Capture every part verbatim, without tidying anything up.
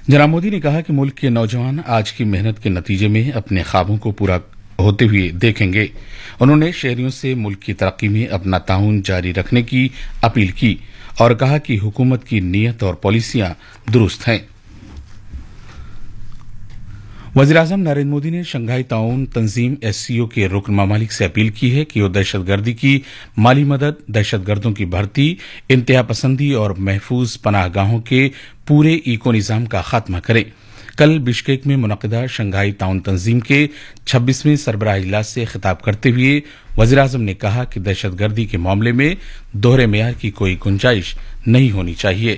जनाब मोदी ने कहा कि मुल्क के नौजवान आज की मेहनत के नतीजे में अपने ख्वाबों को पूरा होते हुए देखेंगे। उन्होंने शहरियों से मुल्क की तरक्की में अपना ताउन जारी रखने की अपील की और कहा कि हुकूमत की नीयत और पॉलिसियां दुरुस्त हैं। वज़ीर-ए-आज़म नरेंद्र मोदी ने शंघाई ताउन तंजीम एससीओ के रुकन ममालिक से अपील की है कि वो दहशतगर्दी की माली मदद, दहशतगर्दों की भर्ती, इंतहा पसंदी और महफूज पनाहगाहों के पूरे इको निज़ाम का खात्मा करें। कल बिश्केक में मुनक़िदा शंघाई ताउन तंजीम के छब्बीसवें सरबराह इजलास से खिताब करते हुए वज़ीर-ए-आज़म ने कहा कि दहशतगर्दी के मामले में दोहरे मेयार की कोई गुंजाइश नहीं होनी चाहिए।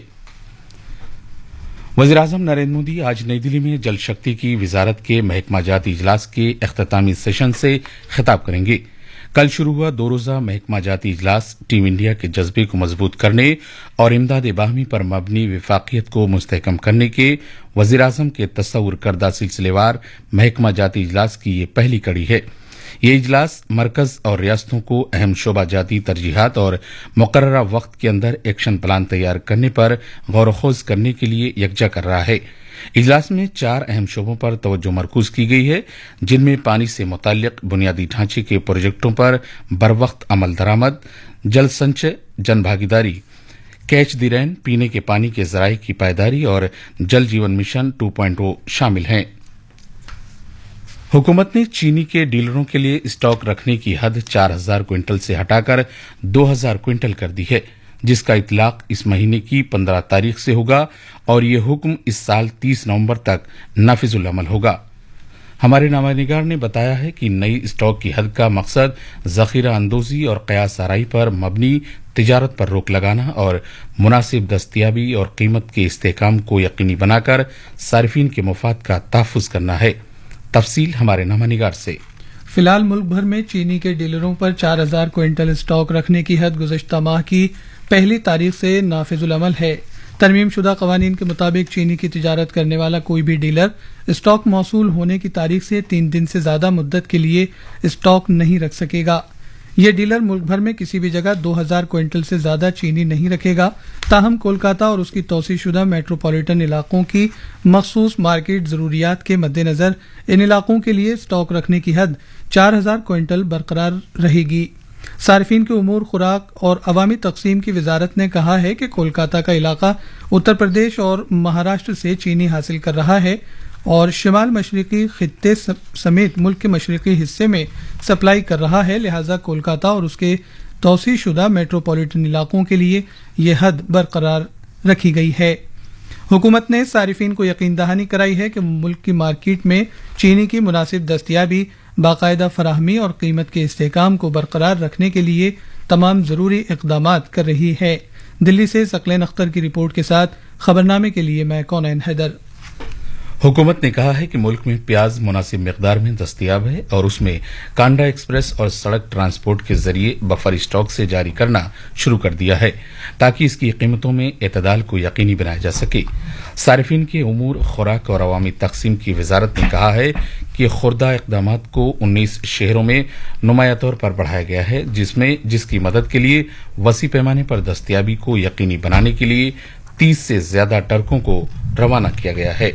वज़ीर-ए-आज़म नरेंद्र मोदी आज नई दिल्ली में जल शक्ति की वजारत के महकमा जाती इजलास के इख्तितामी सेशन से खिताब करेंगे। कल शुरू हुआ दो रोजा महकमा जाती इजलास टीम इंडिया के जज्बे को मजबूत करने और इमदाद बाहमी पर मबनी विफाकियत को मुस्तहकम करने के वज़ीर-ए-आज़म के तस्वुर करदा सिलसिलेवार महकमा जाती इजलास की ये पहली कड़ी है। ये इजलास मरकज और रियासतों को अहम शोबा जाती तरजीहात और मुकर्ररा वक्त के अंदर एक्शन प्लान तैयार करने पर गौर खोज करने के लिए यकजा कर रहा है। इजलास में चार अहम शोबों पर तवज्जो मरकूज की गई है, जिनमें पानी से मुताल्लिक बुनियादी ढांचे के प्रोजेक्टों पर बरवक्त अमल दरामद, जल संचय, जन भागीदारी, कैच द रेन, पीने के पानी के जराये की पायदारी और जल जीवन मिशन टू पॉइंट ओ शामिल हैं। हुकूमत ने चीनी के डीलरों के लिए स्टॉक रखने की हद चार हजार क्विंटल से हटाकर दो हजार क्विंटल कर दी है, जिसका इतलाक इस महीने की पंद्रह तारीख से होगा और ये हुक्म इस साल तीस नवंबर तक नाफिजुल अमल होगा। हमारे नामानिगार ने बताया है कि नई स्टॉक की हद का मकसद जखीरा अंदोजी और कयास आराई पर मबनी तिजारत पर रोक लगाना और मुनासिब दस्तियाबी और कीमत के इस्तेहकाम को यकीनी बनाकर सारिफीन के मुफाद का तहफ़्फ़ुज़ करना है। तफसील हमारे नामानिगार से। फिलहाल मुल्क भर में चीनी के डीलरों पर चार हजार क्विंटल स्टॉक रखने की हद गुज़श्ता माह की पहली तारीख से नाफिजुल अमल है। तरमीम शुदा कवानीन के मुताबिक चीनी की तिजारत करने वाला कोई भी डीलर स्टॉक मौसूल होने की तारीख से तीन दिन से ज्यादा मुद्दत के लिए स्टॉक नहीं रख सकेगा। ये डीलर मुल्क भर में किसी भी जगह दो हजार क्विंटल से ज्यादा चीनी नहीं रखेगा। ताहम कोलकाता और उसकी तौसीह शुदा मेट्रोपॉलिटन इलाकों की मखसूस मार्केट जरूरियात के मद्देनजर इन इलाकों के लिए स्टॉक रखने की हद चार हजार क्विंटल बरकरार रहेगी। सार्फिन के उमूर, खुराक और अवामी तकसीम की वजारत ने कहा है कि कोलकाता का इलाका उत्तर प्रदेश और महाराष्ट्र से चीनी हासिल कर रहा है और शिमाल मशरकी खित्ते समेत मुल्क के मशरकी हिस्से में सप्लाई कर रहा है, लिहाजा कोलकाता और उसके तौसीह शुदा मेट्रोपॉलिटन इलाकों के लिए यह हद बरकरार रखी गई है। हुकूमत ने सारिफीन को यकीन दहानी कराई है कि मुल्क की मार्केट में चीनी की मुनासिब दस्तियाबी, बाकायदा फराहमी और कीमत के इस्तेहकाम को बरकरार रखने के लिए तमाम जरूरी इक़दामात कर रही है। दिल्ली से सकलैन अख्तर की रिपोर्ट के साथ खबरनामे के लिए मैं कौनैन हैदर। हुकूमत ने कहा है कि मुल्क में प्याज मुनासिब मिकदार में दस्तियाब है और उसमें कांडा एक्सप्रेस और सड़क ट्रांसपोर्ट के जरिए बफर स्टॉक से जारी करना शुरू कर दिया है, ताकि इसकी कीमतों में एतदाल को यकीनी बनाया जा सके। सारिफीन के उमूर, खुराक और अवामी तकसीम की वजारत ने कहा है कि खुर्दा इक़दामात को उन्नीस शहरों में नुमाया तौर पर बढ़ाया गया है, जिसमें जिसकी मदद के लिए वसी पैमाने पर दस्तियाबी को यकीनी बनाने के लिए तीस से ज्यादा ट्रकों को रवाना किया गया है।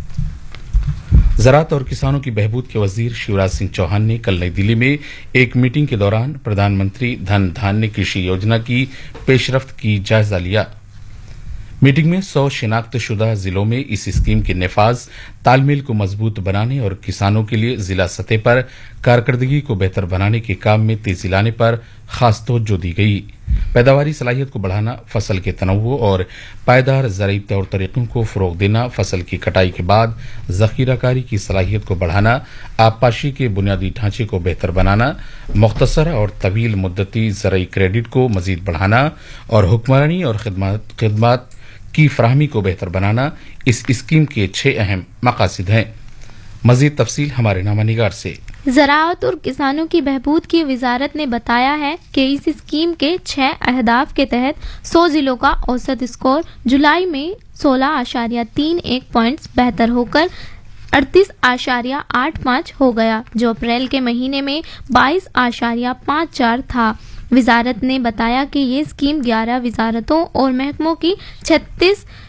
ज़राअत और किसानों की बहबूद के वजीर शिवराज सिंह चौहान ने कल नई दिल्ली में एक मीटिंग के दौरान प्रधानमंत्री धन धान्य कृषि योजना की पेशरफ्त की जायजा लिया। मीटिंग में सौ शिनाख्त शुदा जिलों में इस स्कीम के नफाज, तालमेल को मजबूत बनाने और किसानों के लिए जिला सतह पर कारकर्दगी को बेहतर बनाने के काम में तेजी लाने पर खास तवज्जो दी गई। पैदावारी सलाहियत को बढ़ाना, फसल के तनव्वु और पायदार ज़राई तौर तरीकों को फरोग देना, फसल की कटाई के बाद जखीराकारी की सलाहियत को बढ़ाना, आबपाशी के बुनियादी ढांचे को बेहतर बनाना, मुख्तसर और तवील मुद्दती ज़राई क्रेडिट को मजीद बढ़ाना और हुक्मरानी और खिदमात की फराहमी को बेहतर बनाना इस स्कीम के छह अहम मकासद हैं। मजीद तफसील हमारे नामानिगार से। ज़राअत और किसानों की बहबूद की वजारत ने बताया है कि इस स्कीम के छह अहदाफ के तहत सौ जिलों का औसत स्कोर जुलाई में सोलह आशारिया तीन एक पॉइंट्स बेहतर होकर अड़तीस आशारिया आठ पाँच हो गया, जो अप्रैल के महीने में बाईस आशारिया पाँच चार था। वजारत ने बताया कि ये स्कीम ग्यारह वजारतों और महकमों की छत्तीस